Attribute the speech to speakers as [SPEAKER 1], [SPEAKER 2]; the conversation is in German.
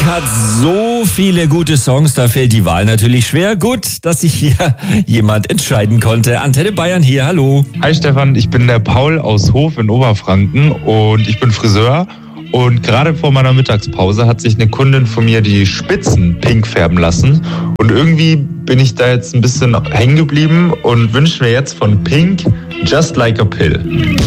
[SPEAKER 1] hat so viele gute Songs, da fällt die Wahl natürlich schwer. Gut, dass sich hier jemand entscheiden konnte. Antenne Bayern hier, hallo.
[SPEAKER 2] Hi Stefan, ich bin der Paul aus Hof in Oberfranken und ich bin Friseur. Und gerade vor meiner Mittagspause hat sich eine Kundin von mir die Spitzen pink färben lassen. Und irgendwie bin ich da jetzt ein bisschen hängen geblieben und wünsche mir jetzt von Pink Just Like a Pill.